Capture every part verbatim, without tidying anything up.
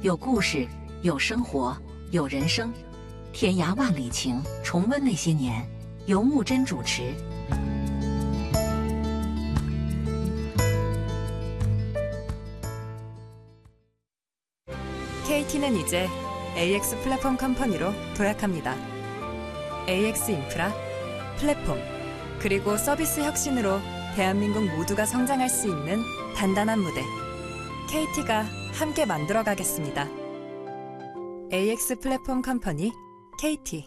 有故事，有生活，有人生。天涯万里情，重温那些年，由木真主持。 케이티는 이제 에이엑스 플랫폼 컴퍼니로 도약합니다. 에이엑스 인프라, 플랫폼, 그리고 서비스 혁신으로 대한민국 모두가 성장할 수 있는 단단한 무대. 케이티가 함께 만들어가겠습니다. 에이엑스 플랫폼 컴퍼니 케이티。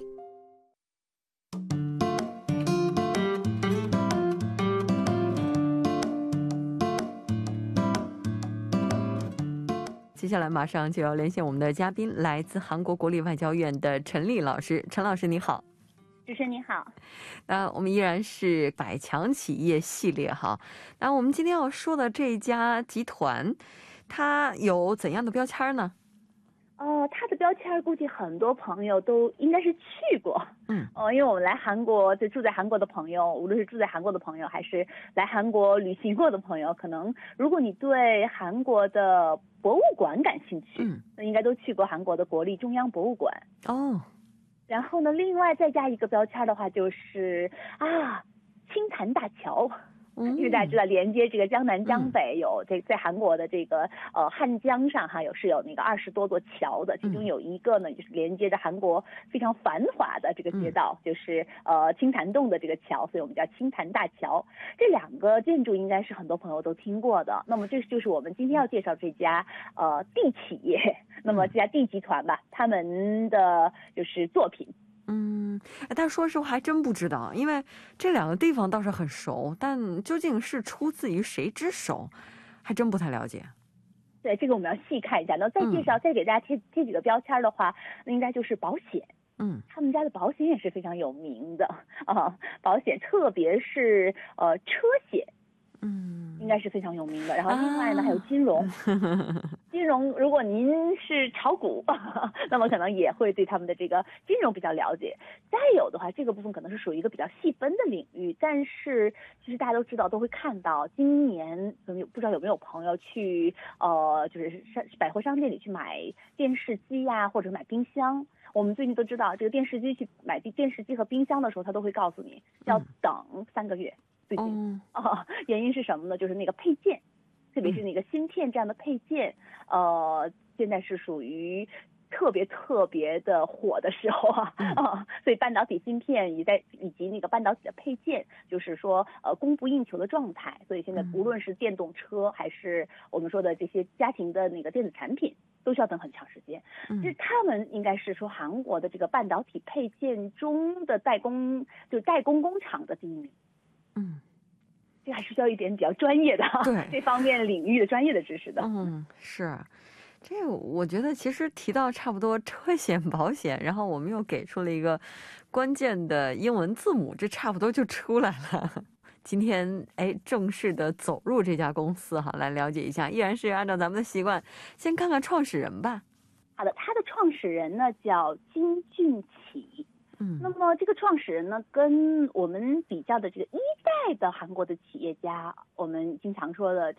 接下来马上就要连线我们的嘉宾，来自韩国国立外交院的陈丽老师。陈老师你好。 主持人你好。 那我们依然是百强企业系列哈。那我们今天要说的这家集团，它有怎样的标签呢？ 哦，它的标签估计很多朋友都应该是去过，嗯，哦，因为我们来韩国就住在韩国的朋友，无论是住在韩国的朋友，还是来韩国旅行过的朋友，可能如果你对韩国的博物馆感兴趣，嗯，那应该都去过韩国的国立中央博物馆。哦，然后呢，另外再加一个标签的话，就是啊，青潭大桥。因为大家知道连接这个江南江北有这在韩国的这个呃汉江上哈有是有那个二十多座桥的，其中有一个呢就是连接着韩国非常繁华的这个街道，就是呃青潭洞的这个桥，所以我们叫青潭大桥。这两个建筑应该是很多朋友都听过的。那么这就是我们今天要介绍这家呃地企业，那么这家地集团吧，他们的就是作品。 嗯，但说实话还真不知道，因为这两个地方倒是很熟，但究竟是出自于谁之手，还真不太了解。 对，这个我们要细看一下。那再介绍、嗯、再给大家贴贴几个标签的话，那应该就是保险。嗯，他们家的保险也是非常有名的啊，保险特别是呃车险。嗯，应该是非常有名的。然后另外呢、啊、还有金融，金融如果您是炒股，那么可能也会对他们的这个金融比较了解。再有的话，这个部分可能是属于一个比较细分的领域，但是其实大家都知道，都会看到，今年可能不知道有没有朋友去呃，就是商百货商店里去买电视机呀、啊，或者买冰箱。我们最近都知道，这个电视机去买电视机和冰箱的时候，他都会告诉你要等三个月。最近、嗯哦、原因是什么呢？就是那个配件，特别是那个芯片这样的配件，呃，现在是属于特别特别的火的时候啊，嗯哦、所以半导体芯片以在以及那个半导体的配件，就是说呃供不应求的状态。所以现在无论是电动车还是我们说的这些家庭的那个电子产品，都需要等很长时间。其实他们应该是说韩国的这个半导体配件中的代工，就代工工厂的第一名。嗯，这还是需要一点比较专业的对这方面领域的专业的知识的。 嗯，是这个我觉得其实提到差不多车险保险，然后我们又给出了一个关键的英文字母，这差不多就出来了。今天哎正式的走入这家公司哈，来了解一下。依然是按照咱们的习惯，先看看创始人吧。 好的，他的创始人呢叫金俊启。嗯，那么这个创始人呢，跟我们比较的这个一代的韩国的企业家，我们经常说的